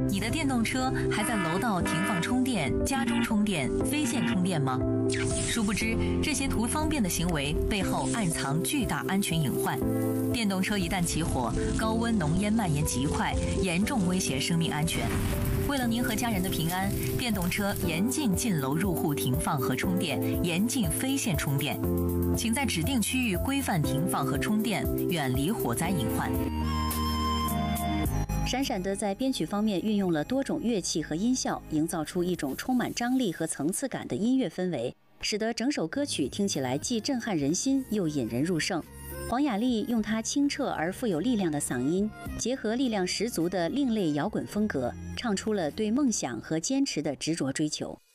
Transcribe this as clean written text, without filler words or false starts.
你的电动车还在楼道停放充电、家中充电、非线充电吗？殊不知，这些图方便的行为背后暗藏巨大安全隐患。电动车一旦起火，高温浓烟蔓延极快，严重威胁生命安全。为了您和家人的平安，电动车严禁进楼入户停放和充电，严禁非线充电。请在指定区域规范停放和充电，远离火灾隐患。 闪闪的在编曲方面运用了多种乐器和音效，营造出一种充满张力和层次感的音乐氛围，使得整首歌曲听起来既震撼人心又引人入胜。黄雅莉用她清澈而富有力量的嗓音，结合力量十足的另类摇滚风格，唱出了对梦想和坚持的执着追求。